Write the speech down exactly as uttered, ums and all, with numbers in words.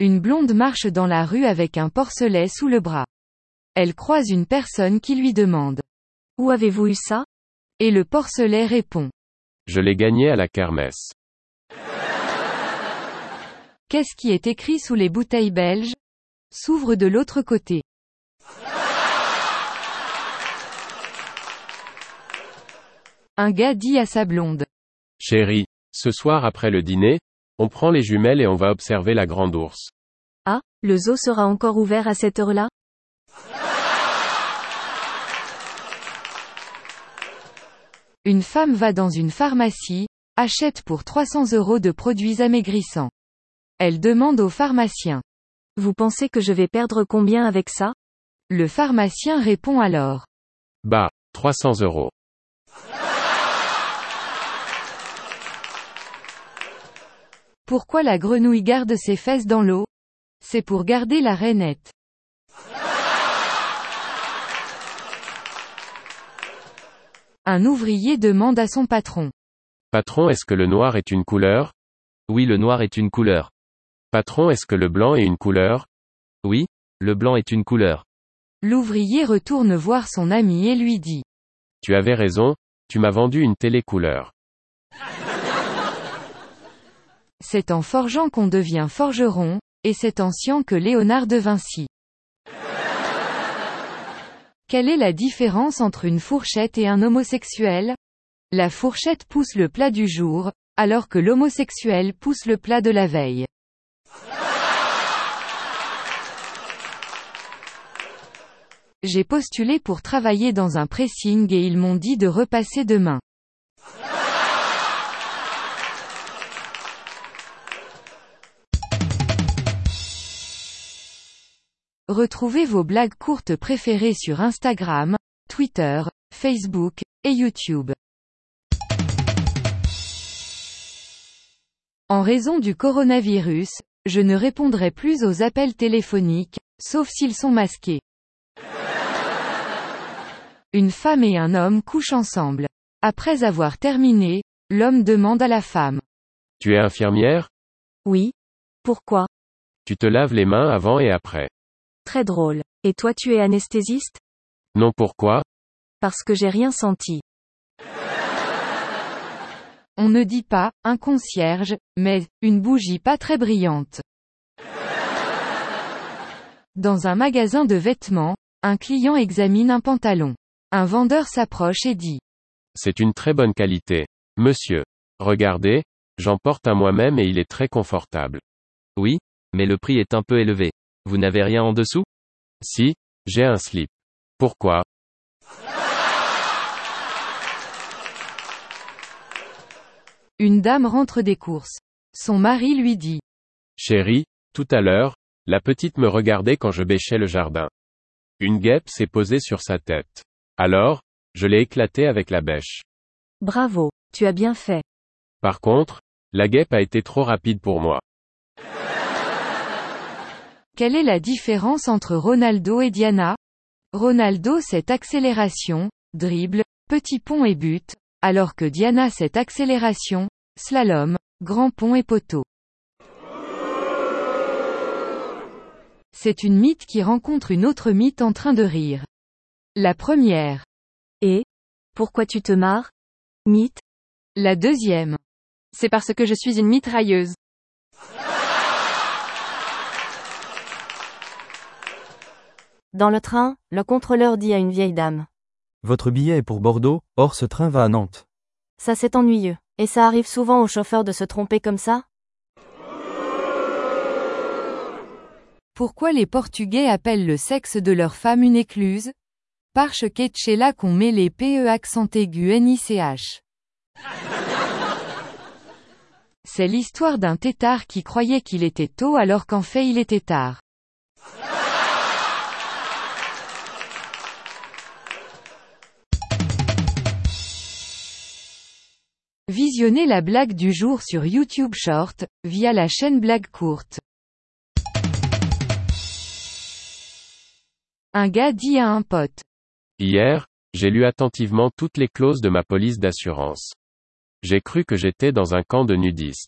Une blonde marche dans la rue avec un porcelet sous le bras. Elle croise une personne qui lui demande: Où avez-vous eu ça? Et le porcelet répond: Je l'ai gagné à la kermesse. Qu'est-ce qui est écrit sous les bouteilles belges? S'ouvre de l'autre côté. Un gars dit à sa blonde: Chérie, ce soir après le dîner, on prend les jumelles et on va observer la grande ours. Ah, le zoo sera encore ouvert à cette heure-là? Une femme va dans une pharmacie, achète pour trois cents euros de produits amaigrissants. Elle demande au pharmacien: Vous pensez que je vais perdre combien avec ça? Le pharmacien répond alors: Bah, trois cents euros. Pourquoi la grenouille garde ses fesses dans l'eau? C'est pour garder la rainette. Un ouvrier demande à son patron: Patron, est-ce que le noir est une couleur? Oui, le noir est une couleur. Patron, est-ce que le blanc est une couleur? Oui, le blanc est une couleur. L'ouvrier retourne voir son ami et lui dit: Tu avais raison, tu m'as vendu une télé couleur. C'est en forgeant qu'on devient forgeron, et c'est en sciant que Léonard de Vinci. Quelle est la différence entre une fourchette et un homosexuel? La fourchette pousse le plat du jour, alors que l'homosexuel pousse le plat de la veille. J'ai postulé pour travailler dans un pressing et ils m'ont dit de repasser demain. Retrouvez vos blagues courtes préférées sur Instagram, Twitter, Facebook, et YouTube. En raison du coronavirus, je ne répondrai plus aux appels téléphoniques, sauf s'ils sont masqués. Une femme et un homme couchent ensemble. Après avoir terminé, l'homme demande à la femme: Tu es infirmière? Oui. Pourquoi? Tu te laves les mains avant et après. Très drôle. Et toi tu es anesthésiste? Non, pourquoi? Parce que j'ai rien senti. On ne dit pas « un concierge », mais « une bougie pas très brillante ». Dans un magasin de vêtements, un client examine un pantalon. Un vendeur s'approche et dit: C'est une très bonne qualité. Monsieur. Regardez, j'en porte un moi-même et il est très confortable. Oui, mais le prix est un peu élevé. Vous n'avez rien en dessous? Si, j'ai un slip. Pourquoi? Une dame rentre des courses. Son mari lui dit: Chérie, tout à l'heure, la petite me regardait quand je bêchais le jardin. Une guêpe s'est posée sur sa tête. Alors, je l'ai éclatée avec la bêche. Bravo, tu as bien fait. Par contre, la guêpe a été trop rapide pour moi. Quelle est la différence entre Ronaldo et Diana? Ronaldo c'est accélération, dribble, petit pont et but, alors que Diana c'est accélération, slalom, grand pont et poteau. C'est une mythe qui rencontre une autre mythe en train de rire. La première. Et? Pourquoi tu te marres? Mythe. La deuxième. C'est parce que je suis une mitrailleuse. Dans le train, le contrôleur dit à une vieille dame: Votre billet est pour Bordeaux, or ce train va à Nantes. Ça c'est ennuyeux. Et ça arrive souvent aux chauffeurs de se tromper comme ça? Pourquoi les Portugais appellent le sexe de leur femme une écluse? Parce que c'est là qu'on met les P E accent aigu N I C H. C'est l'histoire d'un têtard qui croyait qu'il était tôt alors qu'en fait il était tard. Visionnez la blague du jour sur YouTube Short, via la chaîne Blague Courte. Un gars dit à un pote: Hier, j'ai lu attentivement toutes les clauses de ma police d'assurance. J'ai cru que j'étais dans un camp de nudistes.